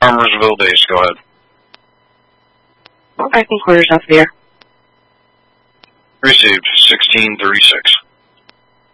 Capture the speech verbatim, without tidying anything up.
Farmersville base, go ahead. I think quarters off the air. Received, sixteen thirty-six.